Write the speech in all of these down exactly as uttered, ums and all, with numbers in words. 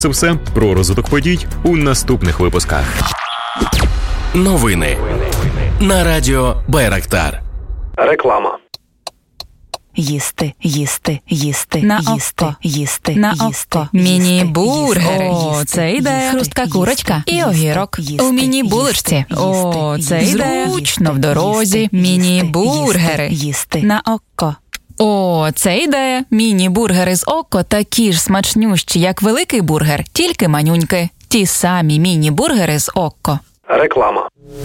Це все про розвиток подій у наступних випусках. Новини на радіо Байрактар. Реклама. Їсти, їсти, їсти, на їсти, око, їсти, на їсти, око. Міні-бургери. О, це ідея. Хрустка курочка і огірок. У міні-булочці. О, це ідея. Зручно в дорозі. Міні-бургери. Їсти. На око. О, це ідея. Міні-бургери з око такі ж смачнющі, як великий бургер, тільки манюньки. Ті самі міні-бургери з око. Реклама.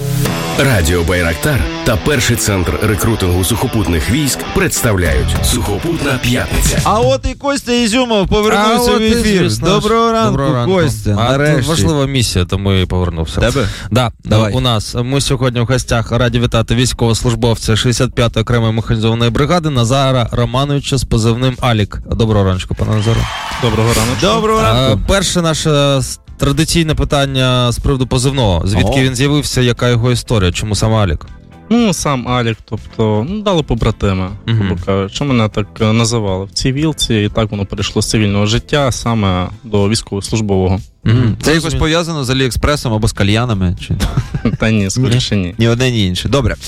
Радіо Байрактар та перший центр рекрутингу сухопутних військ представляють Сухопутна п'ятниця. А от і Костя Ізюмов повернувся а в ефір. Доброго ранку, Доброго ранку, Костя. А нарешті. це важлива місія, тому і повернувся. Тебе? Да, Давай. у нас. Ми сьогодні в гостях раді вітати військовослужбовця шістдесят п'ятої окремої механізованої бригади Назара Романовича з позивним Алік. Доброго ранку, пане Назаре. Доброго ранку. Доброго ранку. А, перше наше традиційне питання з приводу позивного. Звідки О. він з'явився, яка його історія? Чому саме Алік? Ну, сам Алік, тобто, ну, дали побратими, Мгм. грубо кажучи. Що мене так е, називали в цивілці, і так воно перейшло з цивільного життя саме до військовослужбового. Мгм. Це якось пов'язано з Аліекспресом або з кальянами? Чи... Та ні, скоріше ні. Ні одне, ні інше. Добре.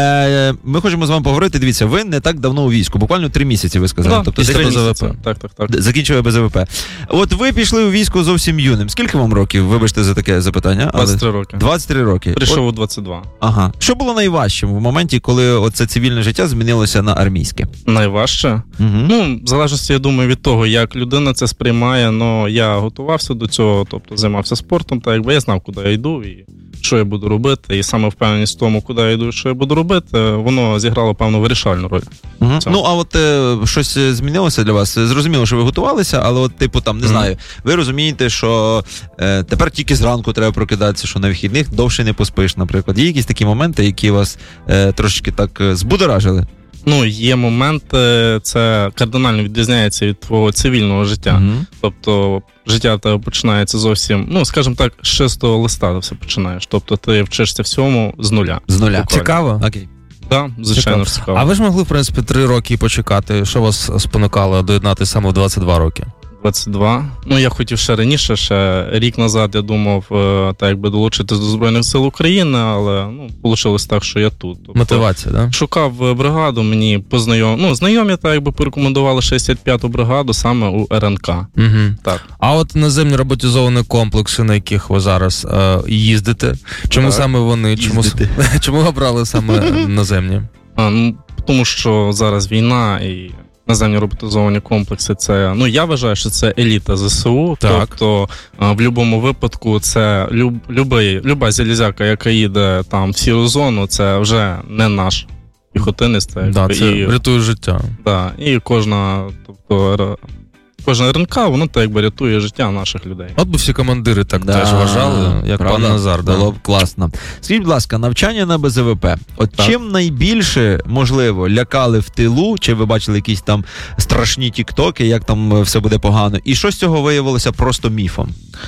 Е, ми хочемо з вами поговорити. Дивіться, ви не так давно у війську, буквально три місяці, ви сказали. Да, тобто після десь місяця. БЗВП. Так, так, так. Закінчили БЗВП. От ви пішли у військо зовсім юним. Скільки вам років? Вибачте за таке запитання. але- двадцять три роки. двадцять три роки. Прийшов От, у двадцять два. ага. Що було найважчим в моменті, коли оце цивільне життя змінилося на армійське? Найважче? Угу. Ну, в залежності, я думаю, від того, як людина це сприймає, но я готувався до цього, тобто займався спортом, так якби я знав, куди я йду і що я буду робити, і саме впевненість в тому, куди я йду і що я буду робити, воно зіграло певну вирішальну роль. Угу. Це. Ну, а от е, щось змінилося для вас? Зрозуміло, що ви готувалися, але от, типу, там, не Мгм. знаю, ви розумієте, що е, тепер тільки зранку треба прокидатися, що на вихідних довше не поспиш, наприклад. Є якісь такі моменти, які вас е, трошечки так е, збудоражили? Ну, є моменти, це кардинально відрізняється від твого цивільного життя. Мгм. Тобто життя в тебе починається зовсім, ну, скажімо так, з чистого листа ти все починаєш. Тобто ти вчишся всьому з нуля. З нуля. Буквально. Цікаво? Окей. Так, да, звичайно, Цікаво. цікаво. А ви ж могли, в принципі, три роки почекати. Що вас спонукало доєднати саме в двадцять два роки? двадцять два. Ну, я хотів ще раніше, ще рік назад, я думав, е, так якби долучитись до Збройних сил України, але, ну, вийшло так, що я тут. Тобто, Мотивація, да? шукав бригаду, мені познайом... ну, знайомі так якби порекомендували шістдесят п'яту бригаду саме у ер ен ка. Угу. Так. А от наземні роботизовані комплекси, на яких ви зараз е, їздите, чому Так. саме вони? Чому, чому обрали саме наземні? А, ну, тому що зараз війна і наземні роботизовані комплекси, це, ну, я вважаю, що це еліта зе се у, Так. тобто а, в будь-якому випадку це люб, любий, люба залізяка, яка їде там в сіру зону, це вже не наш піхотинець. Так, Да, якби, це і, рятує життя. да, і кожна, тобто, р- кожна ер ен ка, воно так якби рятує життя наших людей. От би всі командири так Да, теж вважали, як правда? пан Назар. Да? Було б класно. Скажіть, будь ласка, навчання на БЗВП. От Так. чим найбільше, можливо, лякали в тилу, чи ви бачили якісь там страшні тіктоки, як там е, все буде погано, і що з цього виявилося просто міфом?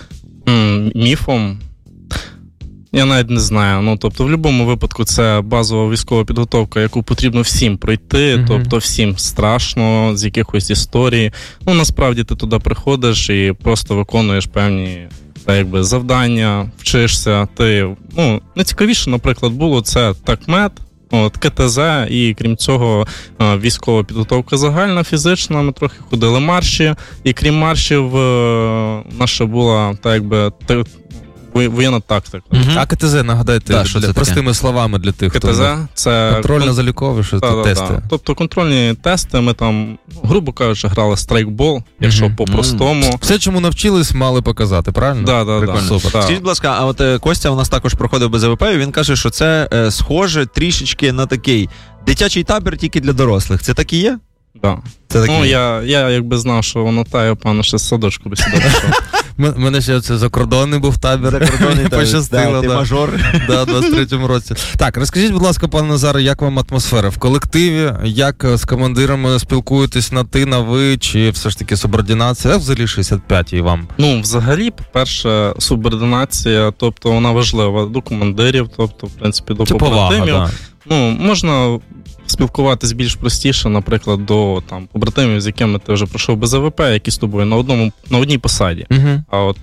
М, Міфом? Я навіть не знаю. Ну, тобто, в будь-якому випадку це базова військова підготовка, яку потрібно всім пройти, Мгм. тобто всім страшно, з якихось історій. Ну, насправді ти туди приходиш і просто виконуєш певні, так якби, завдання, вчишся. Ти, ну, найцікавіше, наприклад, було це такмет, от, ка те зет, і крім цього, е, військова підготовка загальна, фізична, ми трохи ходили марші, і крім маршів, е, наша була, так якби, те- во- воєнна тактика. А ка те зет, нагадайте, Да, що для, це таке? простими словами для тих, ка те хто зет – це контрольно-залікові, що це Та-та-та. тести. Тобто контрольні тести, ми там, грубо кажучи, грали страйкбол, якщо Мгм. по-простому. Все, чому навчились, мали показати, правильно? Да, да, да. Прикольно. Супер. Так. Скажіть, будь ласка, а от е, Костя у нас також проходив БЗВП, і він каже, що це е, схоже трішечки на такий дитячий табір тільки для дорослих. Це так і є? Да. Це так і Ну, є. я, я якби знав, що воно та, я, певно, ще з садочку би сюди пішов. М- мене ще це закордонний був табір. Закордонний табір. Пощастило, Да, ти да. мажор. Да, двадцять третьому році. Так, розкажіть, будь ласка, пане Назаре, як вам атмосфера в колективі? Як з командирами спілкуєтесь на ти, на ви, чи все ж таки субординація? Як взагалі шістдесят п'ятій вам? Ну, взагалі, по-перше, субординація, тобто вона важлива до командирів, тобто, в принципі, до Це повага, побратимів. да. Ну, можна спілкуватись більш простіше, наприклад, до там побратимів, з якими ти вже пройшов без АВП, які з тобою на одному на одній посаді. Угу. А от